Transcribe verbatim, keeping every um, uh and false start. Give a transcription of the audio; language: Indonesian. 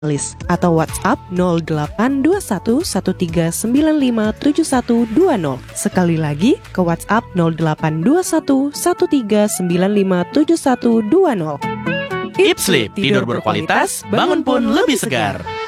List atau WhatsApp nol delapan dua satu satu tiga sembilan lima tujuh satu dua nol. Sekali lagi ke WhatsApp nol delapan dua satu satu tiga sembilan lima tujuh satu dua nol. Eat Sleep, tidur berkualitas, bangun pun lebih segar.